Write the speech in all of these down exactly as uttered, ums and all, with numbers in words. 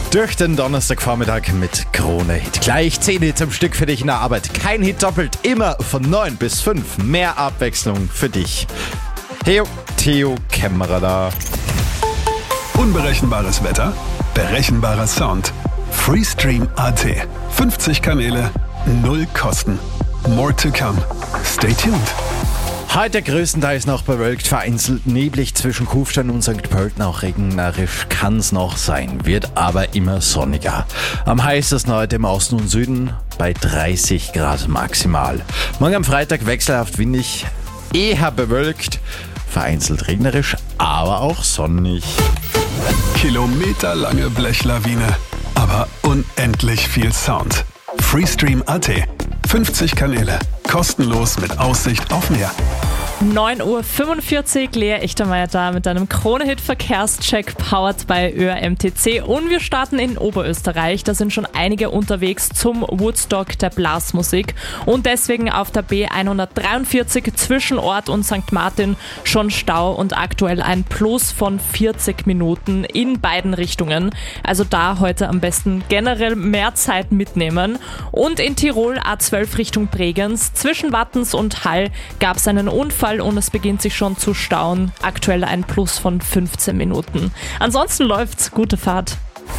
Durch den Donnerstagvormittag mit Krone Hit. Gleich zehn Hits am Stück für dich in der Arbeit. Kein Hit doppelt, immer von neun bis fünf. Mehr Abwechslung für dich. Hey, Theo Kämmerer da. Unberechenbares Wetter, berechenbarer Sound. Freestream Punkt a t. fünfzig Kanäle, null Kosten. More to come. Stay tuned. Heute größtenteils noch bewölkt, vereinzelt neblig zwischen Kufstein und Sankt Pölten, auch regnerisch kann es noch sein, wird aber immer sonniger. Am heißesten heute im Osten und Süden bei dreißig Grad maximal. Morgen am Freitag wechselhaft windig, eher bewölkt, vereinzelt regnerisch, aber auch sonnig. Kilometerlange Blechlawine, aber unendlich viel Sound. Freestream Punkt a t. fünfzig Kanäle, kostenlos mit Aussicht auf Meer. neun Uhr fünfundvierzig, Lea Echtermeier da mit einem Krone-Hit-Verkehrscheck powered bei Ö R M T C und wir starten in Oberösterreich. Da sind schon einige unterwegs zum Woodstock der Blasmusik und deswegen auf der B hundertdreiundvierzig zwischen Ort und Sankt Martin schon Stau und aktuell ein Plus von vierzig Minuten in beiden Richtungen. Also da heute am besten generell mehr Zeit mitnehmen. Und in Tirol A zwölf Richtung Bregenz zwischen Wattens und Hall gab es einen Unfall und es beginnt sich schon zu stauen. Aktuell ein Plus von fünfzehn Minuten. Ansonsten läuft's. Gute Fahrt.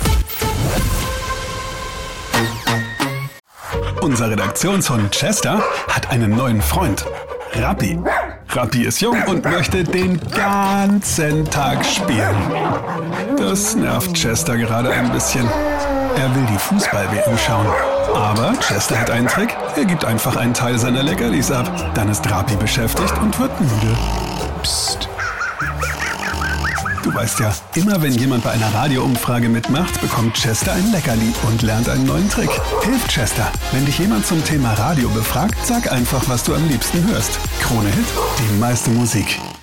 Unser Redaktionshund Chester hat einen neuen Freund. Rappi. Rappi ist jung und möchte den ganzen Tag spielen. Das nervt Chester gerade ein bisschen. Er will die Fußball-W M schauen. Aber Chester hat einen Trick. Er gibt einfach einen Teil seiner Leckerlis ab. Dann ist Rappi beschäftigt und wird müde. Psst. Du weißt ja, immer wenn jemand bei einer Radioumfrage mitmacht, bekommt Chester ein Leckerli und lernt einen neuen Trick. Hilf Chester. Wenn dich jemand zum Thema Radio befragt, sag einfach, was du am liebsten hörst. Krone Hit, die meiste Musik.